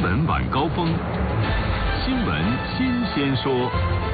闻晚高峰，新闻新鲜说。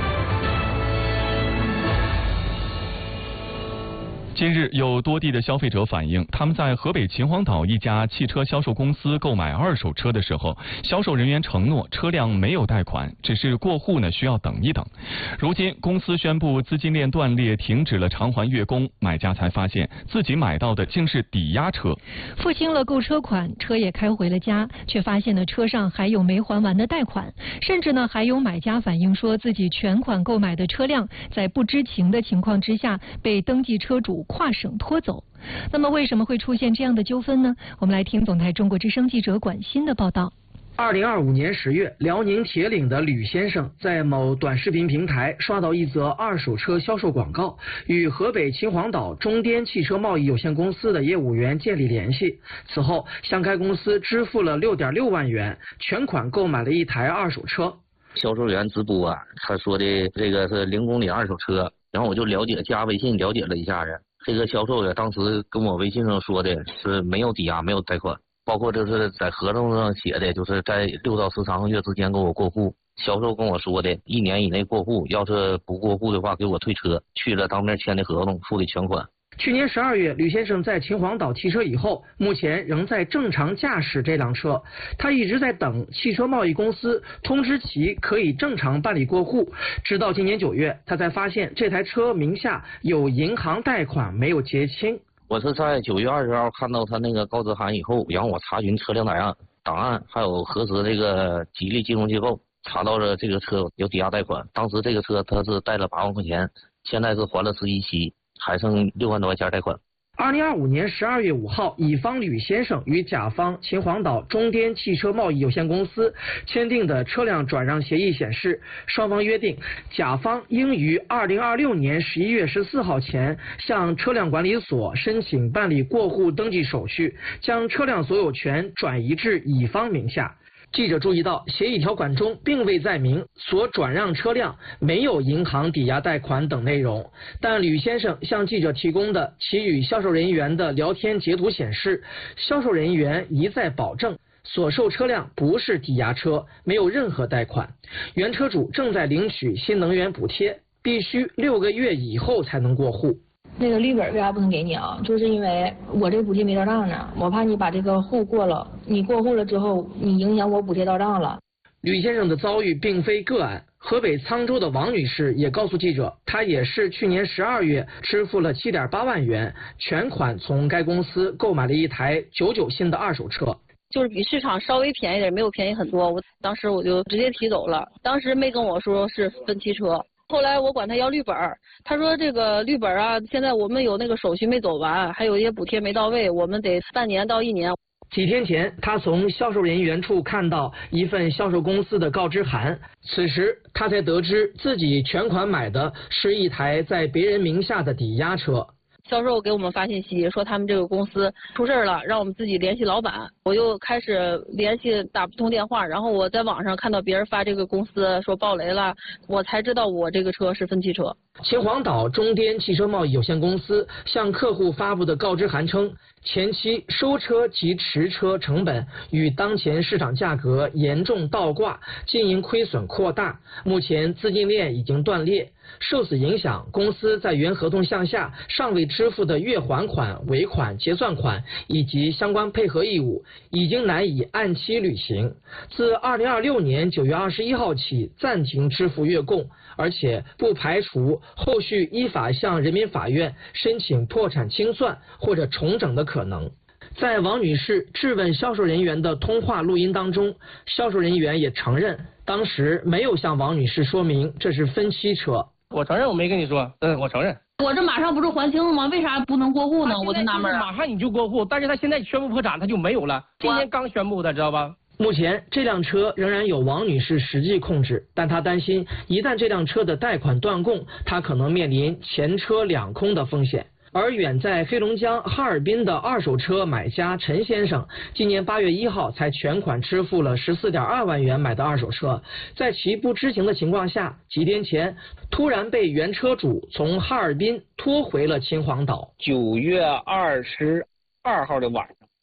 近日，有多地的消费者反映，他们在河北秦皇岛一家汽车销售公司购买二手车的时候，销售人员承诺车辆没有贷款，只是过户需要等一等。如今，公司宣布资金链断裂，停止了偿还月供，买家才发现自己买到的竟是抵押车。 付清了购车款，车也开回了家，却发现呢车上还有没还完的贷款，甚至呢还有买家反映说自己全款购买的车辆在不知情的情况之下被登记车主跨省拖走。那么为什么会出现这样的纠纷呢？我们来听总台中国之声记者管欣的报道。 2025年10月，辽宁铁岭的吕先生在某短视频平台刷到一则二手车销售广告，与河北秦皇岛中滇汽车贸易有限公司的业务员建立联系。此后，向该公司支付了6.6万元，全款购买了一台二手车。 销售员直播他说的这个是0公里二手车，然后我就加微信了解了一下子。这个销售员当时跟我微信上说的是没有抵押，没有贷款，包括就是在合同上写的，就是在6到13个月之间给我过户。销售跟我说的1年以内过户，要是不过户的话给我退车。去了当面签的合同，付的全款。 去年12月，吕先生在秦皇岛提车以后，目前仍在正常驾驶这辆车。他一直在等汽车贸易公司通知其可以正常办理过户，直到今年9月，他才发现这台车名下有银行贷款没有结清。 我是在9月20号看到他那个告知函以后，然后我查询车辆档案，还有核实这个吉利金融机构，查到了这个车有抵押贷款。当时这个车他是贷了8万块钱，现在是还了11期。还剩6万多块钱贷款。 2025年12月5号，乙方吕先生与甲方秦皇岛中滇汽车贸易有限公司签订的车辆转让协议显示，双方约定，甲方应于2026年11月14号前向车辆管理所申请办理过户登记手续，将车辆所有权转移至乙方名下。记者注意到，协议条款中并未载明所转让车辆没有银行抵押贷款等内容，但吕先生向记者提供的其与销售人员的聊天截图显示，销售人员一再保证所售车辆不是抵押车，没有任何贷款，原车主正在领取新能源补贴，必须6个月以后才能过户。 那个绿本为啥不能给你啊？就是因为我这个补贴没到账呢，我怕你把这个户过了，你过户了之后，你影响我补贴到账了。 吕先生的遭遇并非个案，河北沧州的王女士也告诉记者，她也是去年12月支付了7.8万元，全款从该公司购买了一台99新的二手车。 就是比市场稍微便宜点，没有便宜很多，当时我就直接提走了，当时没跟我说是分期车。后来我管他要绿本，他说这个绿本啊，现在我们有那个手续没走完，还有一些补贴没到位，我们得半年到1年。 几天前，他从销售人员处看到一份销售公司的告知函，此时他才得知自己全款买的是一台在别人名下的抵押车。 销售给我们发信息说他们这个公司出事了，让我们自己联系老板。我又开始联系打不通电话，然后我在网上看到别人发这个公司说爆雷了，我才知道我这个车是分期车。 秦皇岛中滇汽车贸易有限公司向客户发布的告知函称，前期收车及持车成本与当前市场价格严重倒挂，经营亏损扩大，目前资金链已经断裂。受此影响，公司在原合同项下尚未支付的月还款、尾款、结算款以及相关配合义务已经难以按期履行，自2026年9月21号起暂停支付月供，而且不排除后续依法向人民法院申请破产清算或者重整的可能。在王女士质问销售人员的通话录音当中，销售人员也承认当时没有向王女士说明这是分期车。 我承认我没跟你说，我承认。 我这马上不是还清了吗？为啥不能过户呢？我就纳闷啊。 马上你就过户，但是他现在宣布破产，他就没有了。今天刚宣布的，知道吧？ 目前这辆车仍然有王女士实际控制，但她担心一旦这辆车的贷款断供，她可能面临前车两空的风险。而远在黑龙江哈尔滨的二手车买家陈先生，今年8月1号才全款支付了14.2万元买的二手车，在其不知情的情况下，几天前突然被原车主从哈尔滨拖回了秦皇岛。 9月22号的晚上，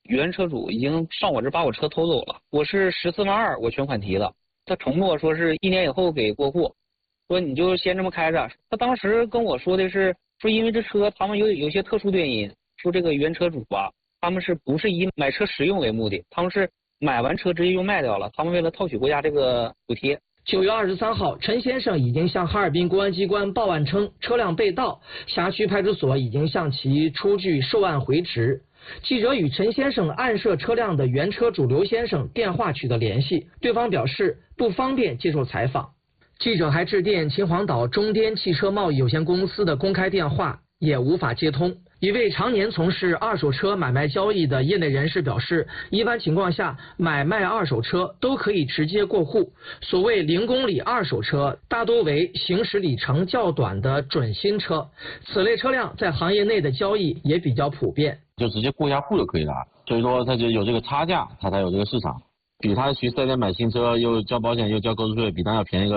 原车主已经上我这把我车偷走了，我是14.2万，我全款提的。他承诺说是1年以后给过户，说你就先这么开着。他当时跟我说的是，说因为这车他们有些特殊原因，说这个原车主吧，他们是不是以买车实用为目的，他们是买完车直接就卖掉了，他们为了套取国家这个补贴。 9月23号，陈先生已经向哈尔滨公安机关报案称车辆被盗，辖区派出所已经向其出具受案回执。记者与陈先生暗涉车辆的原车主刘先生电话取得联系，对方表示不方便接受采访。记者还致电秦皇岛中滇汽车贸易有限公司的公开电话，也无法接通。一位常年从事二手车买卖交易的业内人士表示，一般情况下买卖二手车都可以直接过户。所谓0公里二手车，大多为行驶里程较短的准新车，此类车辆在行业内的交易也比较普遍。 就直接过一下户就可以了，所以说它就有这个差价，它才有这个市场，比他去4S店买新车又交保险又交购置税，比他要便宜个